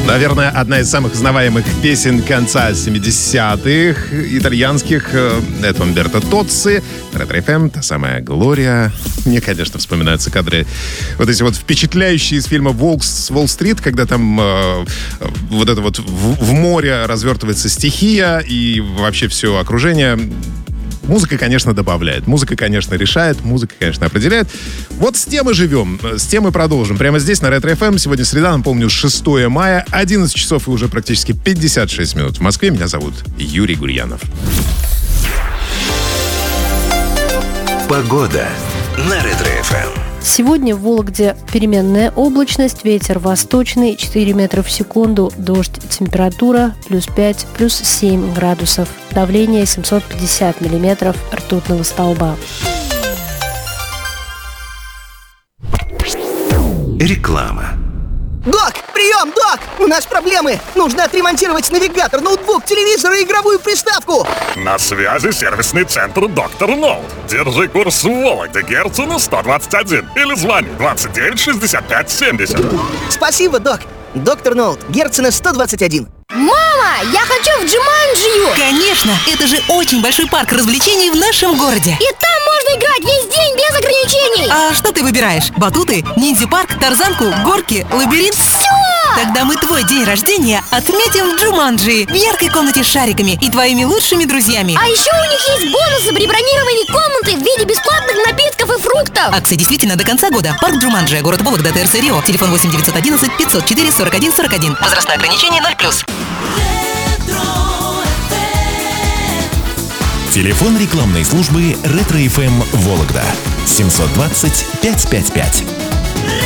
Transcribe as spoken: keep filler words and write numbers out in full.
Наверное, одна из самых узнаваемых песен конца семидесятых итальянских. Это Умберто Тоцци, Ретро-эф эм, та самая Глория. Мне, конечно, вспоминаются кадры вот эти вот впечатляющие из фильма «Волк с Уолл-стрит», когда там э, вот это вот в, в море развертывается стихия и вообще все окружение. Музыка, конечно, добавляет. Музыка, конечно, решает. Музыка, конечно, определяет. Вот с тем и живем. С тем и продолжим. Прямо здесь, на Ретро-эф эм. Сегодня среда, напомню, шестое мая. одиннадцать часов и уже практически пятьдесят шесть минут в Москве. Меня зовут Юрий Гурьянов. Погода на Ретро-эф эм. Сегодня в Вологде переменная облачность, ветер восточный, четыре метра в секунду, дождь, температура плюс пять, плюс семь градусов, давление семьсот пятьдесят миллиметров ртутного столба. Реклама. Док, прием, док! У нас проблемы! Нужно отремонтировать навигатор, ноутбук, телевизор и игровую приставку! На связи сервисный центр «Доктор Ноут». Держи курс в Вологде, Герцена сто двадцать один. Или звони двадцать девять шестьдесят пять семьдесят. Спасибо, док! Доктор Ноут, Герцена сто двадцать один. Мама, я хочу в Джуманджию! Конечно, это же очень большой парк развлечений в нашем городе. И там можно играть весь день без ограничений! А что ты выбираешь? Батуты, ниндзя-парк, тарзанку, горки, лабиринт? Все! Тогда мы твой день рождения отметим в Джуманджи, в яркой комнате с шариками и твоими лучшими друзьями. А еще у них есть бонусы при бронировании комнаты в виде бесплатных напитков и фруктов. Акция действительно до конца года. Парк Джуманджи, город Вологда, ТРЦ Рио. Телефон восемь девятьсот одиннадцать пятьсот четыре сорок один сорок один. Возрастное ограничение ноль плюс. Телефон рекламной службы Ретро-эф эм Вологда семьсот двадцать пятьсот пятьдесят пять.